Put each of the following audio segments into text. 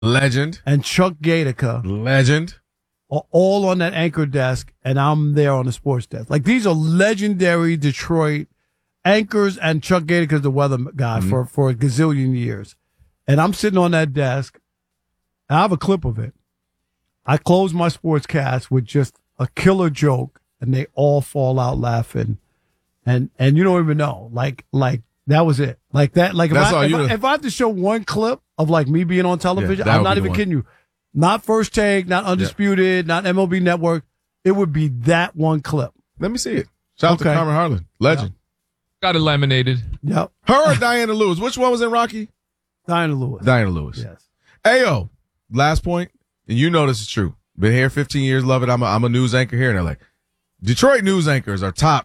Legend. and Chuck Gatica Legend. are all on that anchor desk, and I'm there on the sports desk. Like, these are legendary Detroit anchors, and Chuck Gatica's the weather guy for a gazillion years. And I'm sitting on that desk, and I have a clip of it. I close my sportscast with just a killer joke, and they all fall out laughing. And you don't even know. Like that was it. Like that. Like if I have to show one clip of like me being on television, I'm not even kidding you. Not First Take, not Undisputed, not MLB Network. It would be that one clip. Let me see it. Shout out to Carmen Harlan. Legend. Yep. Got it laminated. Yep. Her or Diana Lewis? Which one was in Rocky? Diana Lewis. Diana Lewis. Yes. Ayo, last point, and you know this is true. Been here 15 years, love it. I'm a news anchor here in LA. Detroit news anchors are top.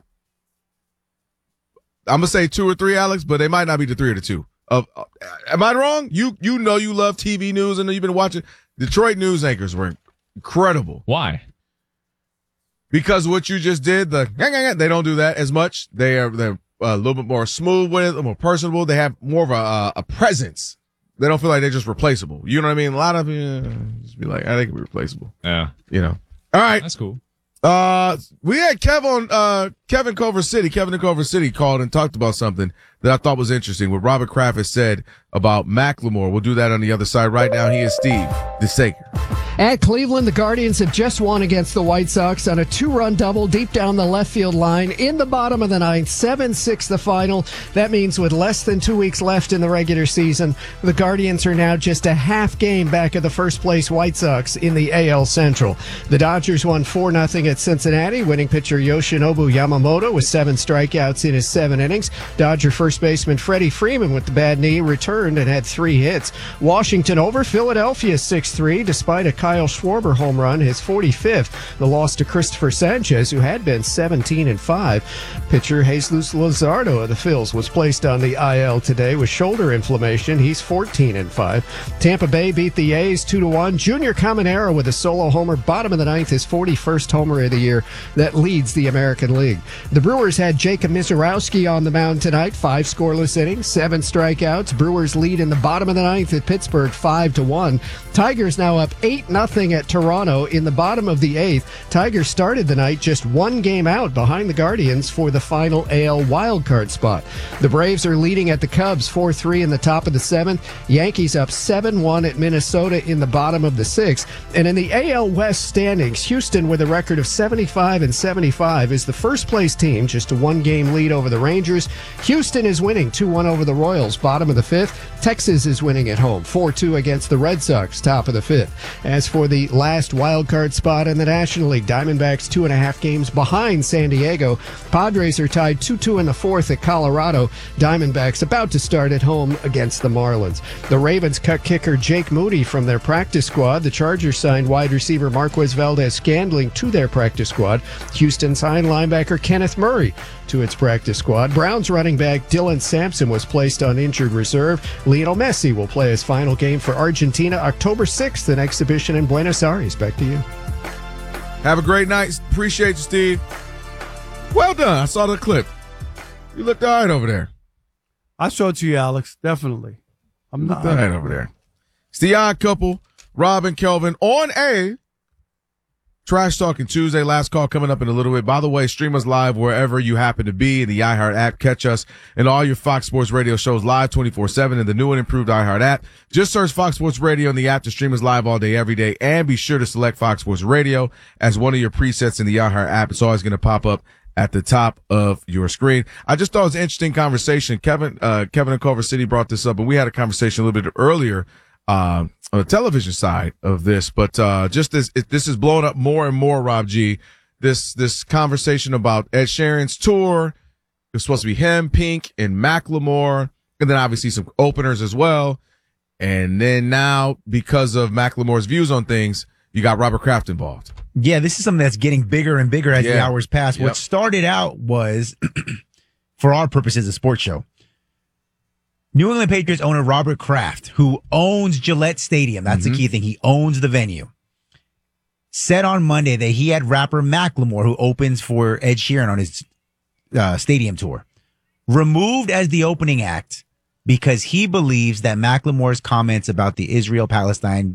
I'm gonna say 2 or 3, Alex, but they might not be the 3 or the 2. Am I wrong? You know you love TV news and you've been watching. Detroit news anchors were incredible. Why? Because what you just did, they don't do that as much. They're a little bit more smooth with it, a little more personable. They have more of a presence. They don't feel like they're just replaceable. You know what I mean? A lot of just be like, they can be replaceable. Yeah. You know. All right. That's cool. We had Kevin in Culver City called and talked about something that I thought was interesting. What Robert Kraft has said about McLemore. We'll do that on the other side. Right now, he is Steve DeSaker. At Cleveland, the Guardians have just won against the White Sox on a 2-run double deep down the left field line in the bottom of the ninth. 7-6 the final. That means with less than 2 weeks left in the regular season, the Guardians are now just a half game back of the first place White Sox in the AL Central. The Dodgers won 4-0 at Cincinnati. Winning pitcher Yoshinobu Yamamoto with 7 strikeouts in his 7 innings. Dodger first baseman Freddie Freeman with the bad knee returned and had 3 hits. Washington over Philadelphia 6-3 despite a Kyle Schwarber home run, his 45th. The loss to Christopher Sanchez, who had been 17-5. Pitcher Jesus Luzardo of the Phils was placed on the IL today with shoulder inflammation. He's 14-5. Tampa Bay beat the A's 2-1. Junior Caminero with a solo homer, bottom of the ninth, his 41st homer of the year. That leads the American League. The Brewers had Jacob Misiorowski on the mound tonight. 5 scoreless innings, 7 strikeouts. Brewers lead in the bottom of the ninth at Pittsburgh 5-1. Tigers now up 8-0 at Toronto in the bottom of the 8th. Tigers started the night just 1 game out behind the Guardians for the final AL wildcard spot. The Braves are leading at the Cubs 4-3 in the top of the 7th. Yankees up 7-1 at Minnesota in the bottom of the 6th. And in the AL West standings, Houston with a record of 75-75 is the first place team, just a 1-game lead over the Rangers. Houston is winning 2-1 over the Royals, bottom of the 5th. Texas is winning at home 4-2 against the Red Sox, top of the 5th. As for the last wild card spot in the National League, Diamondbacks 2.5 games behind San Diego. Padres are tied 2-2 in the 4th at Colorado. Diamondbacks about to start at home against the Marlins. The Ravens cut kicker Jake Moody from their practice squad. The Chargers signed wide receiver Marquez Valdez-Scantling to their practice squad. Houston signed linebacker Kenneth Murray to its practice squad. Browns running back Dylan Sampson was placed on injured reserve. Lionel Messi will play his final game for Argentina October 6th, an exhibition in Buenos Aires. Back to you. Have a great night. Appreciate you, Steve. Well done. I saw the clip. You looked all right over there. I showed it to you, Alex. Definitely. I'm not all right over there. It's the Odd Couple, Rob and Kelvin on a Trash Talking Tuesday. Last call coming up in a little bit. By the way, stream us live wherever you happen to be. The iHeart app. Catch us and all your Fox Sports Radio shows live 24/7 in the new and improved iHeart app. Just search Fox Sports Radio in the app to stream us live all day, every day. And be sure to select Fox Sports Radio as one of your presets in the iHeart app. It's always going to pop up at the top of your screen. I just thought it was an interesting conversation. Kevin in Culver City brought this up, and we had a conversation a little bit earlier on the television side of this, but just this is blowing up more and more, Rob G. This conversation about Ed Sheeran's tour. It's supposed to be him, Pink, and Macklemore, and then obviously some openers as well. And then now, because of Macklemore's views on things, you got Robert Kraft involved. Yeah, this is something that's getting bigger and bigger as the hours pass. What started out was, for our purposes, a sports show. New England Patriots owner Robert Kraft, who owns Gillette Stadium, that's the key thing, he owns the venue, said on Monday that he had rapper Macklemore, who opens for Ed Sheeran on his stadium tour, removed as the opening act because he believes that Macklemore's comments about the Israel-Palestine